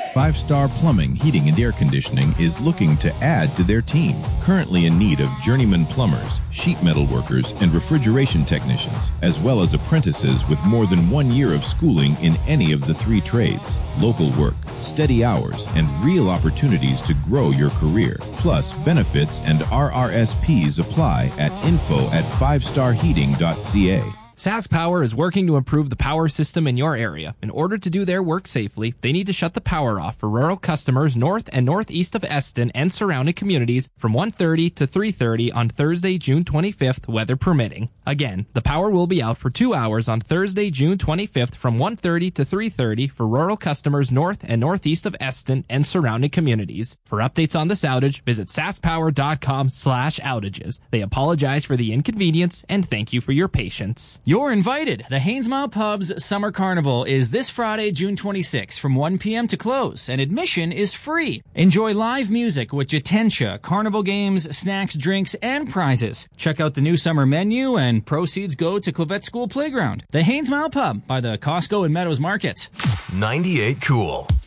5 Star Plumbing, Heating, and Air Conditioning is looking to add to their team. Currently in need of journeyman plumbers, sheet metal workers, and refrigeration technicians, as well as apprentices with more than 1 year of schooling in any of the 3 trades. Local work, steady hours, and real opportunities to grow your career. Plus, benefits and RRSPs apply at info@fivestarheating.ca. Sask Power is working to improve the power system in your area. In order to do their work safely, they need to shut the power off for rural customers north and northeast of Eston and surrounding communities from 1:30 to 3:30 on Thursday, June 25th, weather permitting. Again, the power will be out for 2 hours on Thursday, June 25th from 1:30 to 3:30 for rural customers north and northeast of Eston and surrounding communities. For updates on this outage, visit saskpower.com/outages. They apologize for the inconvenience and thank you for your patience. You're invited. The Haynesmile Pub's Summer Carnival is this Friday, June 26th from 1 p.m. to close, and admission is free. Enjoy live music with Jatensha, carnival games, snacks, drinks, and prizes. Check out the new summer menu, and proceeds go to Clavette School Playground. The Haynesmile Pub by the Costco and Meadows Market. 98 Cool.